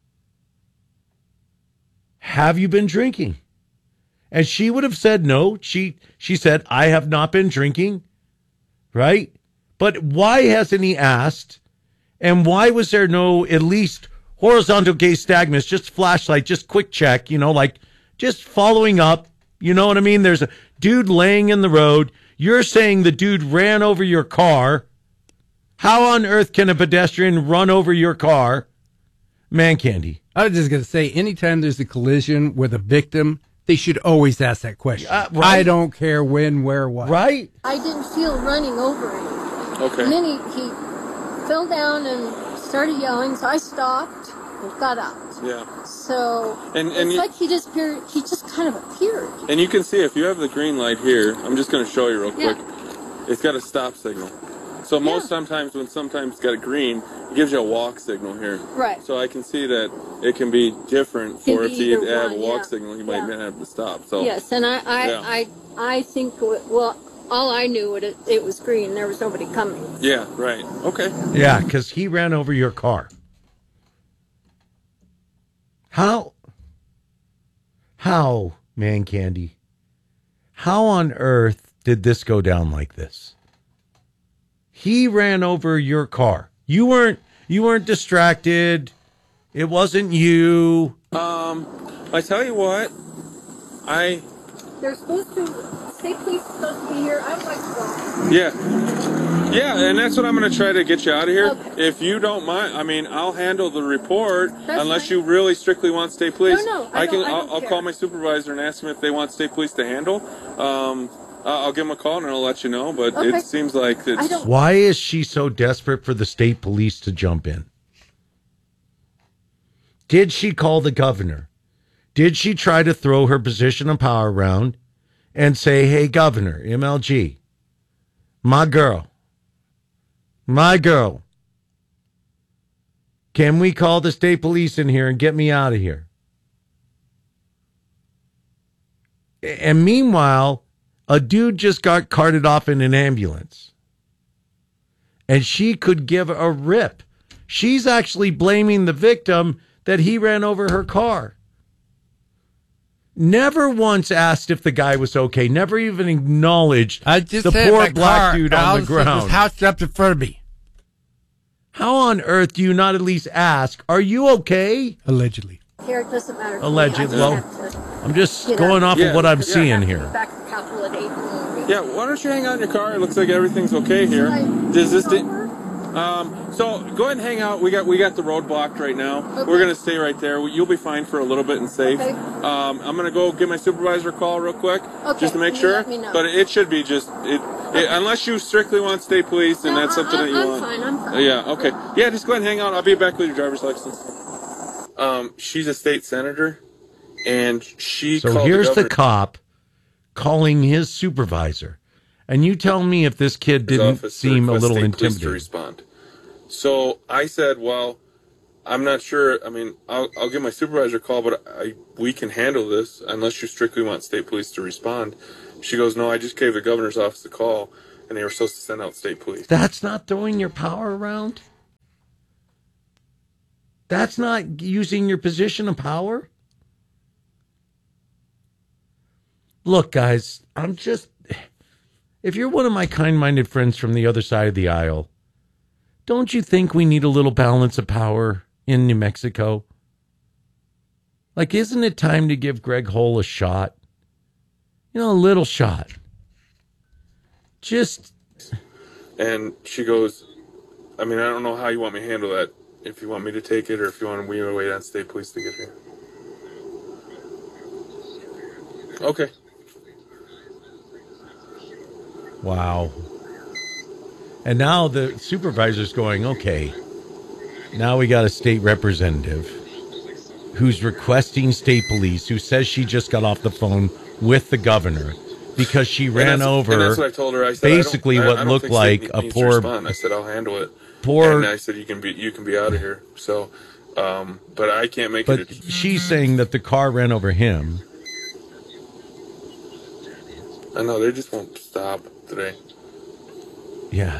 Have you been drinking? And she would have said no. She she said, I have not been drinking. Right? But why hasn't he asked? And why was there no at least horizontal gaze stagmus, just flashlight, just quick check, you know, like just following up? You know what I mean? There's a dude laying in the road. You're saying the dude ran over your car. How on earth can a pedestrian run over your car? Man, Candy. I was just going to say, anytime there's a collision with a victim, they should always ask that question. Uh, right. I don't care when, where, what. Right? I didn't feel running over him. Okay. And then he, he fell down and started yelling, so I stopped and got out. Yeah. So And- and it's you- like he just appeared. He just kind of appeared. And you can see, if you have the green light here, I'm just going to show you real Yeah. quick. It's got a stop signal. So most sometimes when sometimes it's got a green, it gives you a walk signal here. Right. So I can see that it can be different Can for be if you either have a one, walk yeah. signal, you might Yeah. not have to stop. So Yes, and I, I, Yeah. I, I think, well, all I knew it, it was green. There was nobody coming. Yeah, right. Okay. Yeah, because he ran over your car. How? How, man, Candy? How on earth did this go down like this? He ran over your car. You weren't. You weren't distracted. It wasn't you. Um, I tell you what, I They're supposed to, state police is supposed to be here. I would like to go. yeah, yeah, and that's what I'm going to try to get you out of here. Okay. If you don't mind, I mean, I'll handle the report That's unless fine. you really strictly want state police. No, no, I can. don't- I I'll, don't I'll care. call my supervisor and ask him if they want state police to handle. Um, I- I'll give him a call and I'll let you know. But Okay. it seems like it's. Why is she so desperate for the state police to jump in? Did she call the governor? Did she try to throw her position of power around and say, hey, Governor, M L G, my girl, my girl, can we call the state police in here and get me out of here? And meanwhile, a dude just got carted off in an ambulance. And she could give a rip. She's actually blaming the victim that he ran over her car. Never once asked if the guy was okay. Never even acknowledged I just the said poor my black car dude on out the was ground. housed up in front of me. How on earth do you not at least ask, are you okay? Allegedly. Here, it doesn't matter. to me. Alleged. I just Well, have to I'm just get out. going off Yeah, of what I'm yeah. seeing here. Back to the Capitol at eight. Yeah, why don't you hang out in your car? It looks like everything's okay here. Does this? Di- Um, so go ahead and hang out. We got we got the road blocked right now. Okay. We're gonna stay right there. You'll be fine for a little bit and safe. Okay. Um, I'm gonna go give my supervisor a call real quick, Okay, just to make you sure. let me know. But it should be just it, it unless you strictly want state police and No, that's something I, that you I'm want. fine, I'm fine. Uh, yeah. Okay. Yeah. Just go ahead and hang out. I'll be back with your driver's license. Um, she's a state senator, and she. So called here's the, the governor- cop calling his supervisor. And you tell me if this kid his didn't office to seem a request little state police to intimidating. respond. So I said, well, I'm not sure. I mean, I'll, I'll give my supervisor a call, but I, we can handle this unless you strictly want state police to respond. She goes, no, I just gave the governor's office a call, and they were supposed to send out state police. That's not throwing your power around? That's not using your position of power? Look, guys, I'm just... If you're one of my kind-minded friends from the other side of the aisle, don't you think we need a little balance of power in New Mexico? Like, isn't it time to give Greg Hull a shot? You know, a little shot. Just... And she goes, I mean, I don't know how you want me to handle that. If you want me to take it or if you want me to wait on state police to get here. Okay. Wow. And now the supervisor's going, okay, now we got a state representative who's requesting state police, who says she just got off the phone with the governor because she ran and over and that's what I told her. I said, basically I don't, I, what I don't looked think like state a needs to poor... respond. I said, I'll handle it. Poor, and I said, you can be you can be out of here. So, um, but I can't make but it. A, she's saying that the car ran over him. I know, they just won't stop today. Yeah.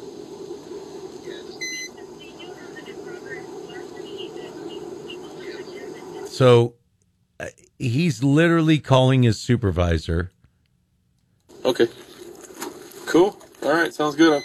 So uh, he's literally calling his supervisor. Okay. Cool. All right. Sounds good.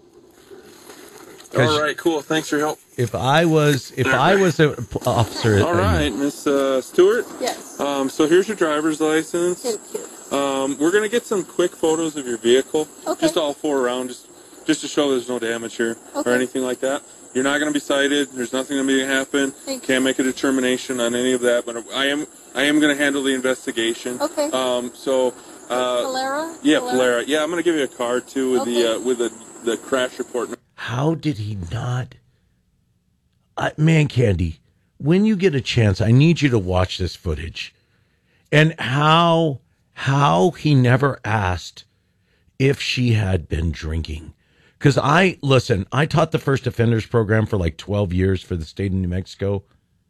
All right. Cool. Thanks for your help. If I was, if I was an officer, All right, Miss uh, Stewart. Yes. Um, so here's your driver's license. Thank you. Um, we're gonna get some quick photos of your vehicle. Okay. Just all four around, just just to show there's no damage here Okay. or anything like that. You're not gonna be cited. There's nothing gonna be happen. Thank Can't make a determination on any of that. But I am I am gonna handle the investigation. Okay. Um. So. Uh, Polera? Yeah, Polera? Polera. Yeah, I'm gonna give you a card too with Okay. the uh, with the the crash report. How did he not? I, man, Candy, when you get a chance, I need you to watch this footage, and how how he never asked if she had been drinking. Because I listen, I taught the first offenders program for like twelve years for the state of New Mexico,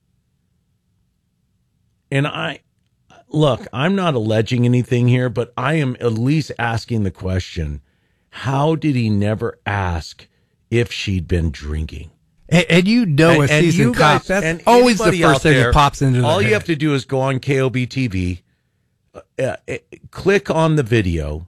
and I look, I'm not alleging anything here, but I am at least asking the question: how did he never ask if she'd been drinking? And, and you know, And- a and seasoned you guys- cop, that's and always the anybody first out thing there, that pops into their all you head. have to do is go on K O B T V, uh, uh, click on the video,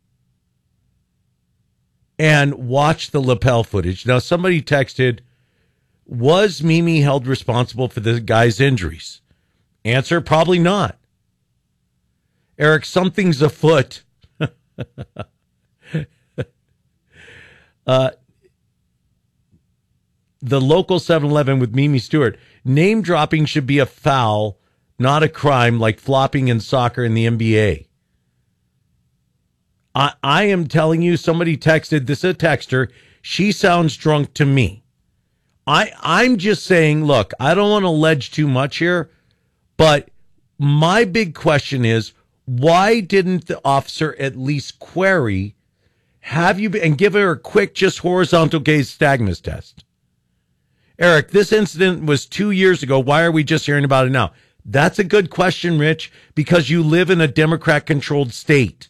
and watch the lapel footage. Now, somebody texted, was Mimi held responsible for the guy's injuries? Answer, probably not. Eric, something's afoot. uh, the local seven eleven with Mimi Stewart. Name dropping should be a foul, not a crime like flopping in soccer in the N B A. I, I am telling you, somebody texted, this is a texter, she sounds drunk to me. I, I'm just saying, look, I don't want to allege too much here, but my big question is, why didn't the officer at least query, have you been, and give her a quick, just horizontal gaze stagmus test? Eric, this incident was two years ago. Why are we just hearing about it now? That's a good question, Rich, because you live in a Democrat-controlled state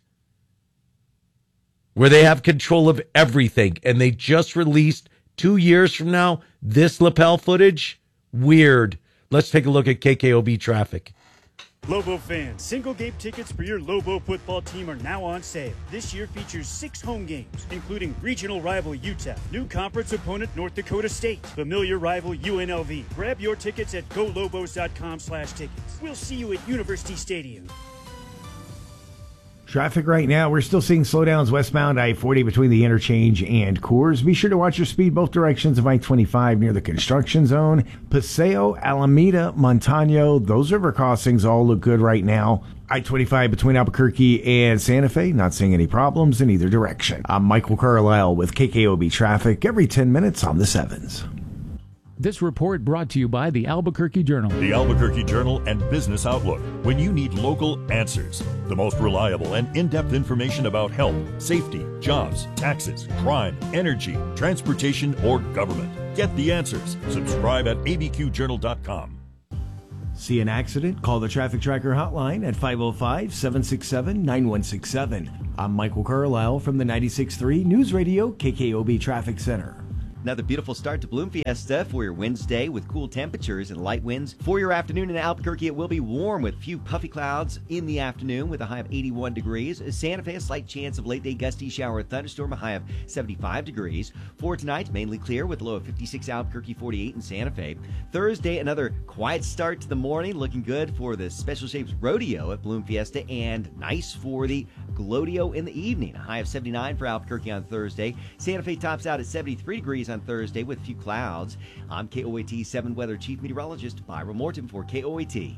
where they have control of everything, and they just released two years from now this lapel footage. Weird. Let's take a look at K K O B traffic. Lobo fans, single game tickets for your Lobo football team are now on sale. This year features six home games, including regional rival U T E P, new conference opponent North Dakota State, familiar rival U N L V. Grab your tickets at go lobos dot com slash tickets. We'll see you at University Stadium. Traffic right now, we're still seeing slowdowns westbound I forty between the interchange and Coors. Be sure to watch your speed both directions of I twenty-five near the construction zone. Paseo, Alameda, Montano, those river crossings all look good right now. I twenty-five between Albuquerque and Santa Fe, not seeing any problems in either direction. I'm Michael Carlisle with K K O B Traffic every ten minutes on the sevens. This report brought to you by the Albuquerque Journal. The Albuquerque Journal and Business Outlook. When you need local answers, the most reliable and in-depth information about health, safety, jobs, taxes, crime, energy, transportation, or government. Get the answers. Subscribe at A B Q journal dot com. See an accident? Call the Traffic Tracker hotline at five oh five, seven six seven, nine one six seven. I'm Michael Carlisle from the ninety-six point three News Radio K K O B Traffic Center. Another beautiful start to Bloom Fiesta for your Wednesday with cool temperatures and light winds. For your afternoon in Albuquerque, it will be warm with few puffy clouds in the afternoon with a high of eighty-one degrees. Santa Fe, a slight chance of late-day gusty shower or thunderstorm, a high of seventy-five degrees. For tonight, mainly clear with a low of fifty-six Albuquerque, forty-eight in Santa Fe. Thursday, another quiet start to the morning, looking good for the Special Shapes Rodeo at Bloom Fiesta and nice for the Glodio in the evening. A high of seventy-nine for Albuquerque on Thursday. Santa Fe tops out at seventy-three degrees on Thursday with a few clouds. I'm K O A T seven Weather Chief Meteorologist Byron Morton for K O A T.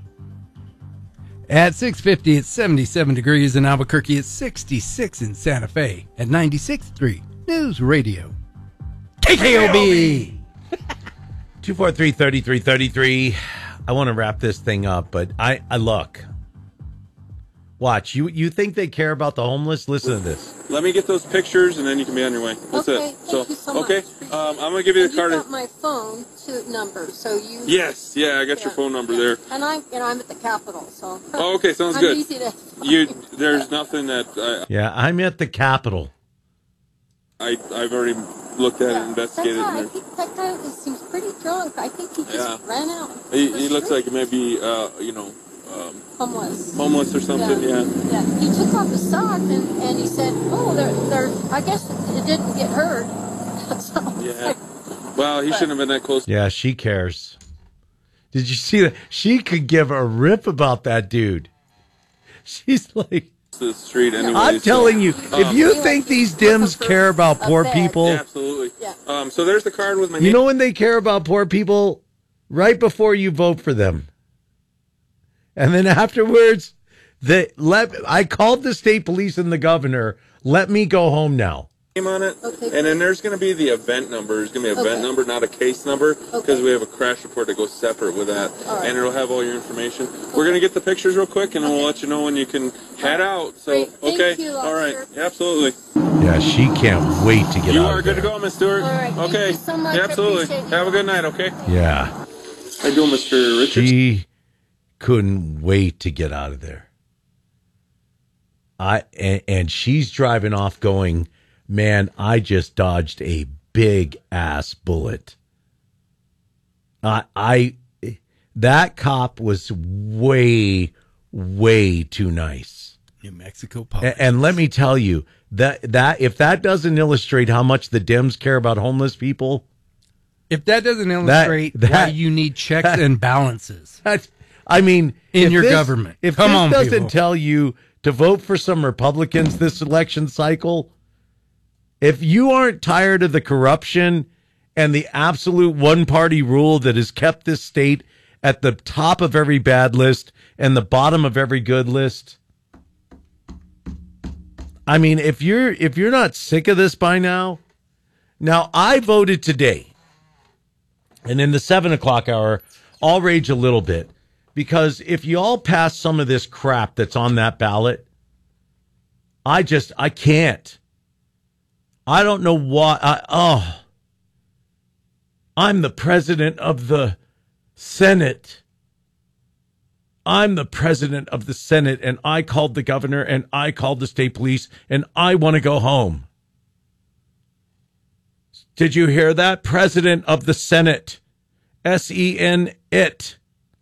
At six fifty, it's seventy-seven degrees in Albuquerque. It's sixty-six in Santa Fe. At ninety-six point three News Radio K K O B. two four three, three three three three. I want to wrap this thing up, but I, I look. Watch. You you think they care about the homeless? Listen to this. Let me get those pictures, and then you can be on your way. That's okay, it. Thank you so okay. much. Um, I'm gonna give you the card. You got my phone to number, so you. Yes. Yeah, I got yeah, your phone number yeah. there. And I'm, you know, I'm at the Capitol, so. Oh, okay. Sounds I'm good. Easy to you. There's nothing that. I, yeah, I'm at the Capitol. I I've already looked at yeah. it, investigated. That guy, it. I think that guy seems pretty drunk. I think he just Yeah. ran out. He, he looks like maybe uh you know. Um, homeless. Homeless or something, yeah. Yeah. yeah. He took off his sock and, and he said, oh, they're, they're, I guess it didn't get hurt. so, yeah. Well, he shouldn't have been that close. Yeah, she cares. Did you see that? She could give a rip about that dude. She's like... To the street anyway, I'm telling so, you, um, if you think these Dims care about poor people... Yeah, absolutely. Yeah. Um, so there's the card with my name. You know when they care about poor people? Right before you vote for them. And then afterwards, the let I called the state police and the governor. Let me go home now. Name on it, okay. And then there's going to be the event number. There's going to be an okay. event number, not a case number, because okay. we have a crash report that goes separate with that, right. and it'll have all your information. Okay. We're going to get the pictures real quick, and then okay. we'll let you know when you can head out. So, Great. Thank okay, you, all right, officer. yeah, absolutely. Yeah, she can't wait to get you out. You are good there. to go, Miss Stewart. All right. Okay, Thank you so much. yeah, absolutely. Have a good night. Okay. Yeah. How you doing, Mister Richards? She couldn't wait to get out of there. I and, and she's driving off going, man, I just dodged a big ass bullet. I I that cop was way way too nice. New Mexico police. And, and let me tell you that that if that doesn't illustrate how much the Dems care about homeless people, if that doesn't illustrate that, why you need checks that, and balances. That, I mean, in your this, government. If Come this on, doesn't people. tell you to vote for some Republicans this election cycle, if you aren't tired of the corruption and the absolute one-party rule that has kept this state at the top of every bad list and the bottom of every good list, I mean, if you're if you're not sick of this by now, now I voted today, and in the seven o'clock hour, I'll rage a little bit. Because if you all pass some of this crap that's on that ballot, I just, I can't. I don't know why. I, oh, I'm the president of the Senate. I'm the president of the Senate, and I called the governor, and I called the state police, and I want to go home. Did you hear that? President of the Senate. S E N it.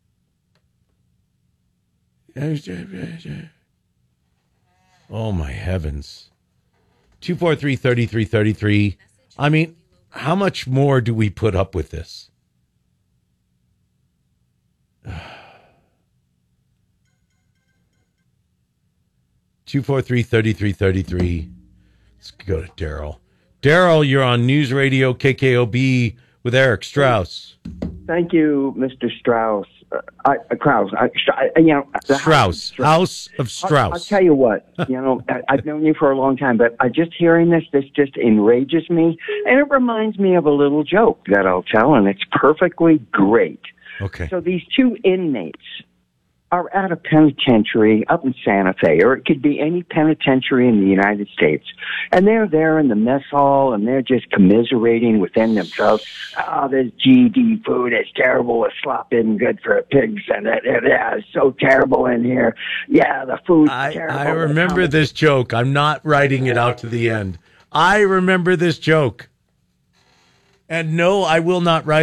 Oh, my heavens. two four three, three three three three. I mean, how much more do we put up with this? two four three, three three three three. Let's go to Daryl. Daryl, you're on News Radio K K O B with Eric Strauss. Thank you, Mister Strauss. Uh, I, uh, Krause. I, I, you know, the Strauss. House, House of Strauss. I'll, I'll tell you what. You know, I, I've known you for a long time, but I just hearing this, this just enrages me, and it reminds me of a little joke that I'll tell, and it's perfectly great. Okay. So these two inmates are at a penitentiary up in Santa Fe, or it could be any penitentiary in the United States. And they're there in the mess hall, and they're just commiserating within themselves. Oh, this G D food is terrible. The slop isn't good for pigs, and it, it, yeah, it's so terrible in here. Yeah, the food's I, terrible. I remember this joke. I'm not writing it out to the end. I remember this joke. And no, I will not write